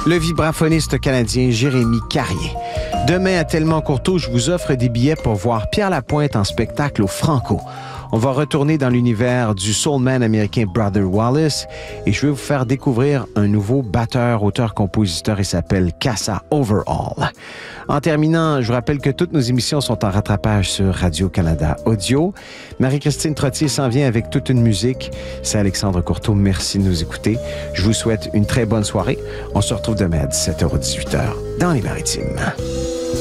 le vibraphoniste canadien Jérémy Carrier. Demain, à Tellement Courteau, je vous offre des billets pour voir Pierre Lapointe en spectacle au Franco. On va retourner dans l'univers du soulman américain Brother Wallace et je vais vous faire découvrir un nouveau batteur, auteur, compositeur. Il s'appelle Casa Overall. En terminant, je vous rappelle que toutes nos émissions sont en rattrapage sur Radio-Canada Audio. Marie-Christine Trottier s'en vient avec toute une musique. C'est Alexandre Courteau. Merci de nous écouter. Je vous souhaite une très bonne soirée. On se retrouve demain à 17h ou 18h dans les Maritimes.